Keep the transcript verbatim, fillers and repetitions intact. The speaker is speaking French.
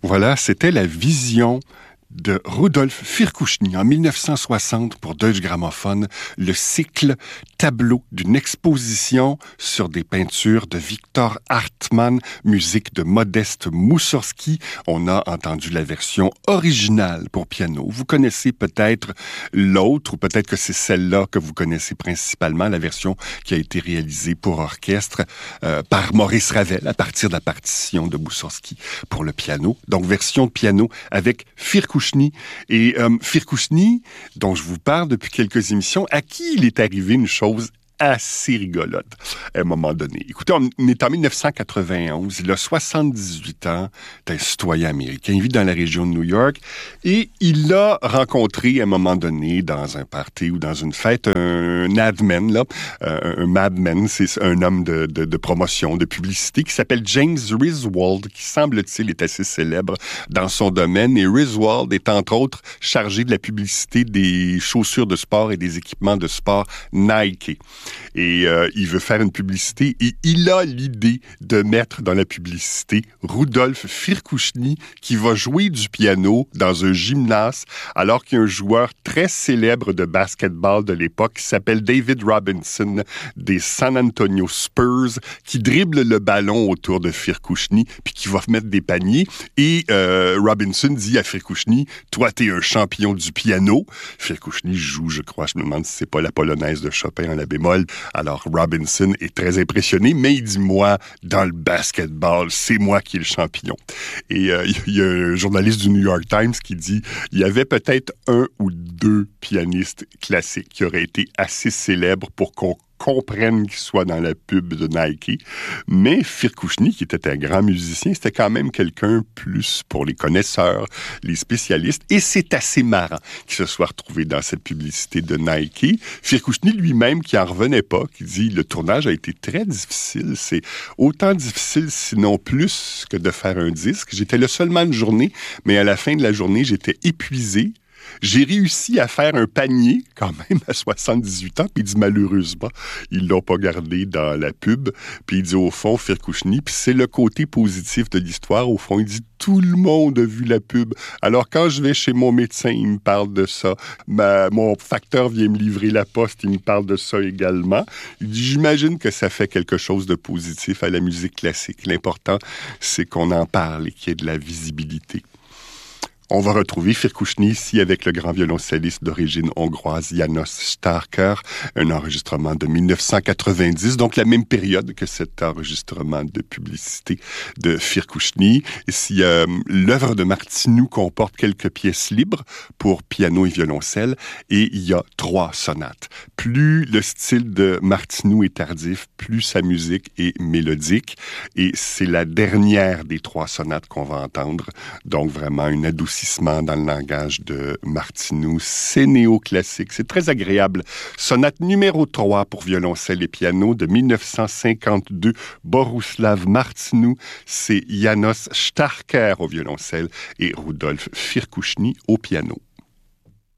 Voilà, c'était la vision de Rudolf Firkushny en dix-neuf cent soixante pour Deutsche Grammophon, le cycle tableau d'une exposition sur des peintures de Victor Hartmann, musique de Modeste Moussorgsky. On a entendu la version originale pour piano. Vous connaissez peut-être l'autre, ou peut-être que c'est celle-là que vous connaissez principalement, la version qui a été réalisée pour orchestre euh, par Maurice Ravel à partir de la partition de Moussorgsky pour le piano. Donc, version de piano avec Firkushny. Et euh, Firkushny, dont je vous parle depuis quelques émissions, à qui il est arrivé une chose assez rigolote à un moment donné. Écoutez, on est en dix-neuf cent quatre-vingt-onze, il a soixante-dix-huit ans, c'est un citoyen américain, il vit dans la région de New York, et il a rencontré à un moment donné, dans un party ou dans une fête, un madman, là, un madman, c'est un homme de, de, de promotion, de publicité, qui s'appelle James Riswold, qui semble-t-il est assez célèbre dans son domaine, et Riswold est entre autres chargé de la publicité des chaussures de sport et des équipements de sport Nike. Et euh, il veut faire une publicité et il a l'idée de mettre dans la publicité Rudolf Firkushny qui va jouer du piano dans un gymnase alors qu'il y a un joueur très célèbre de basketball de l'époque qui s'appelle David Robinson des San Antonio Spurs qui dribble le ballon autour de Firkushny puis qui va mettre des paniers et euh, Robinson dit à Firkushny « Toi, t'es un champion du piano. » Firkushny joue, je crois, je me demande si c'est pas la polonaise de Chopin en la bémol. Alors, Robinson est très impressionné, mais il dit, moi, dans le basketball, c'est moi qui est le champion. Et euh, il y a un journaliste du New York Times qui dit, il y avait peut-être un ou deux pianistes classiques qui auraient été assez célèbres pour qu'on comprennent qu'il soit dans la pub de Nike. Mais Firkushny, qui était un grand musicien, c'était quand même quelqu'un plus pour les connaisseurs, les spécialistes. Et c'est assez marrant qu'il se soit retrouvé dans cette publicité de Nike. Firkushny lui-même, qui en revenait pas, qui dit « Le tournage a été très difficile. C'est autant difficile, sinon plus, que de faire un disque. J'étais là seulement une journée, mais à la fin de la journée, j'étais épuisé. J'ai réussi à faire un panier, quand même, à soixante-dix-huit ans, puis il dit malheureusement, ils l'ont pas gardé dans la pub. Puis il dit au fond, Firkushny, puis c'est le côté positif de l'histoire, au fond, il dit tout le monde a vu la pub. Alors quand je vais chez mon médecin, il me parle de ça. Ma, mon facteur vient me livrer la poste, il me parle de ça également. Il dit, j'imagine que ça fait quelque chose de positif à la musique classique. L'important, c'est qu'on en parle et qu'il y ait de la visibilité. On va retrouver Firkushny ici avec le grand violoncelliste d'origine hongroise János Starker, un enregistrement de dix-neuf cent quatre-vingt-dix, donc la même période que cet enregistrement de publicité de Firkushny. Ici, euh, l'œuvre de Martinu comporte quelques pièces libres pour piano et violoncelle et il y a trois sonates. Plus le style de Martinu est tardif, plus sa musique est mélodique et c'est la dernière des trois sonates qu'on va entendre, donc vraiment une adoucissement dans le langage de Martinu. C'est néoclassique, c'est très agréable. Sonate numéro trois pour violoncelle et piano de dix-neuf cent cinquante-deux, Bohuslav Martinu, c'est János Starker au violoncelle et Rudolf Firkushny au piano.